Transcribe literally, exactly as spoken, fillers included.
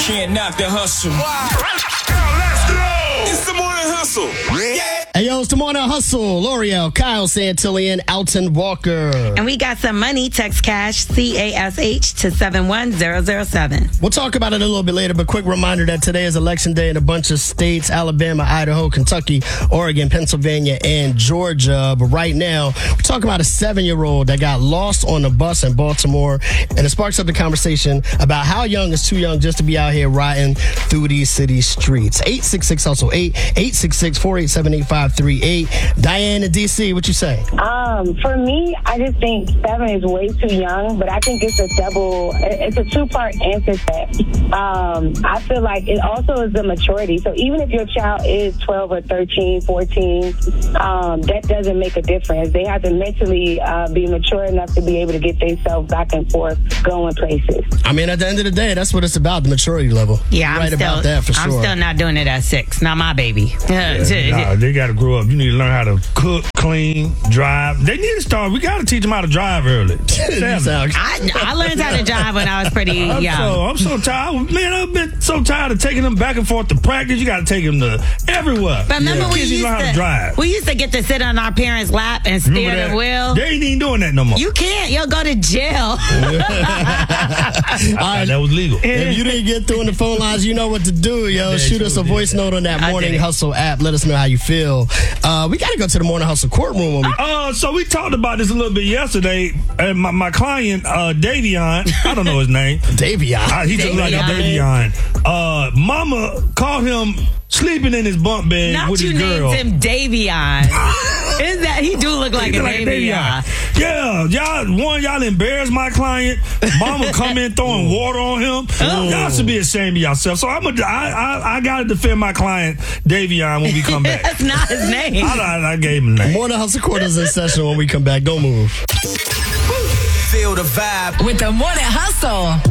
can't knock the hustle. Let's go! It's the morning hustle. Yeah. Hey, yo, it's the morning hustle. L'Oreal, Kyle Santillian, Alton Walker. And we got some money. Text cash, C A S H, to seven one zero zero seven. We'll talk about it a little bit later, but quick reminder that today is election day in a bunch of states: Alabama, Idaho, Kentucky, Oregon, Pennsylvania, and Georgia. But right now, we're talking about a seven-year-old that got lost on the bus in Baltimore, and it sparks up the conversation about how young is too young just to be out here riding through these city streets. eight six six hustle eight, eight six six, four eight seven, eight five three eight. Diane in D C, what you say? Um, for me, I just think seven is way too young, but I think it's a double, it's a two-part answer to that. Um, I feel like it also is the maturity. So even if your child is twelve or thirteen, fourteen, um, that doesn't make a difference. They have to mentally uh, be mature enough to be able to get themselves back and forth going places. I mean, at the end of the day, that's what it's about, the maturity level. Yeah, You're I'm right still, about that for sure. I'm still not doing it at six. Not my baby. Nah, they got to grow up. You need to learn how to cook, clean, drive. They need to start. We got to teach them how to drive early. I, I learned how to drive when I was pretty I'm young. So, I'm so tired. Man, I've been so tired of taking them back and forth to practice. You got to take them to everywhere. But remember, yeah. we Kids used learn how to, to drive. we used to get to sit on our parents' lap and steer the wheel. They ain't even doing that no more. You can't. You'll go to jail. All right. That was legal. If you didn't get through on the phone lines, you know what to do, yo. Yeah, Shoot us a voice note on that I Morning did it. Hustle app. Let us know how you feel. Uh, we got to go to the Morning Hustle courtroom. When we- Uh, so we talked about this a little bit yesterday, and my, my client, uh, Davion, I don't know his name. Davion. Uh, he just like Davion. Davion. Uh, Mama caught him sleeping in his bunk bed Not with you his girl. named him Davion. Is that he do look like He a like Davion? Yeah, y'all, one, y'all embarrassed my client. Mama come in throwing water on him. Y'all should be ashamed of yourself. So I'm a, I, I, I got to defend my client, Davion, when we come back. That's not his name. I, I, I gave him a name. Morning Hustle Court is in session when we come back. Don't move. Feel the vibe. With the Morning Hustle.